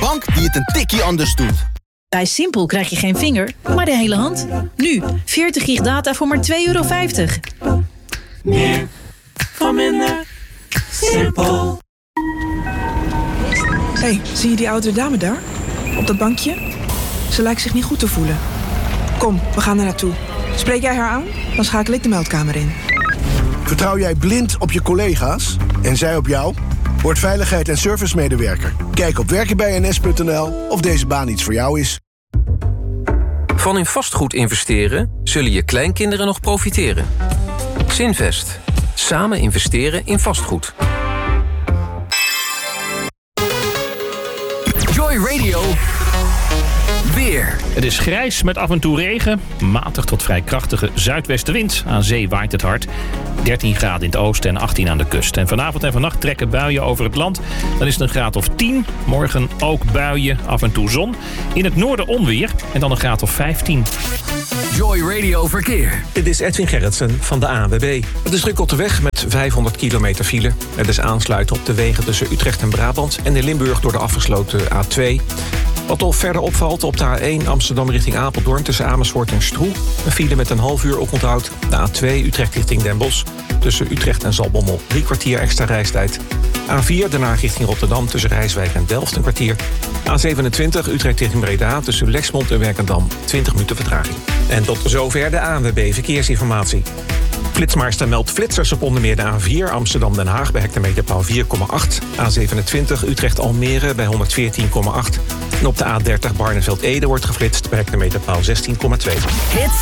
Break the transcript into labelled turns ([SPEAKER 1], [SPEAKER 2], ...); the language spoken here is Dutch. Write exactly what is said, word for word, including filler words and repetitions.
[SPEAKER 1] bank die het een tikkie anders doet.
[SPEAKER 2] Bij Simpel krijg je geen vinger, maar de hele hand. Nu, veertig gig data voor maar twee euro vijftig.
[SPEAKER 3] Meer van minder. Simpel.
[SPEAKER 4] Hé, hey, zie je die oudere dame daar? Op dat bankje? Ze lijkt zich niet goed te voelen. Kom, we gaan er naartoe. Spreek jij haar aan? Dan schakel ik de meldkamer in.
[SPEAKER 5] Vertrouw jij blind op je collega's en zij op jou? Word veiligheid- en servicemedewerker. Kijk op werken bij n s punt n l of deze baan iets voor jou is.
[SPEAKER 6] Van in vastgoed investeren zullen je kleinkinderen nog profiteren. Zinvest. Samen investeren in vastgoed.
[SPEAKER 7] Joy Radio. Weer.
[SPEAKER 8] Het is grijs met af en toe regen. Matig tot vrij krachtige zuidwestenwind. Aan zee waait het hard. dertien graden in het oosten en achttien aan de kust. En vanavond en vannacht trekken buien over het land. Dan is het een graad of tien. Morgen ook buien, af en toe zon. In het noorden onweer en dan een graad of vijftien.
[SPEAKER 7] Joy Radio Verkeer.
[SPEAKER 9] Dit is Edwin Gerritsen van de A N W B. Het is druk op de weg met vijfhonderd kilometer file. Het is aansluiten op de wegen tussen Utrecht en Brabant... en in Limburg door de afgesloten A twee... Wat al verder opvalt op de A één Amsterdam richting Apeldoorn... tussen Amersfoort en Stroe. Een file met een half uur oponthoud. De A twee Utrecht richting Den Bosch. Tussen Utrecht en Zaltbommel drie kwartier extra reistijd. A vier daarna richting Rotterdam tussen Rijswijk en Delft een kwartier. A zevenentwintig Utrecht richting Breda tussen Lexmond en Werkendam twintig minuten vertraging. En tot zover de A N W B Verkeersinformatie. Flitsmeister meldt flitsers op onder meer de A vier Amsterdam-Den Haag bij hectometerpaal vier komma acht. A zevenentwintig Utrecht-Almere bij honderdveertien komma acht. En op de A dertig Barneveld-Ede wordt geflitst bij hectometerpaal zestien komma twee.